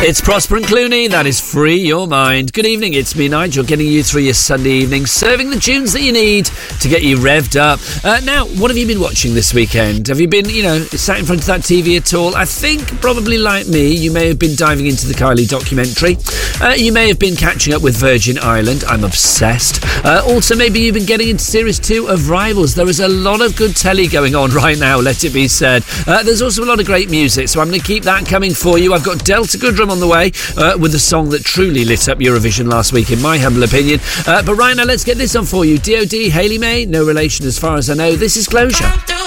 It's Prosper and Clooney, that is Free Your Mind. Good evening, it's me, Nigel, getting you through your Sunday evening, serving the tunes that you need to get you revved up. Now, what have you been watching this weekend? Have you been, sat in front of that TV at all? I think, probably like me, you may have been diving into the Kylie documentary. You may have been catching up with Virgin Island. I'm obsessed. Also, maybe you've been getting into Series 2 of Rivals. There is a lot of good telly going on right now, let it be said. There's also a lot of great music, so I'm going to keep that coming for you. I've got Delta Goodrum on the way with the song that truly lit up Eurovision last week, in my humble opinion. But right now, let's get this on for you. D.O.D. Hayley May, no relation as far as I know. This is Closure.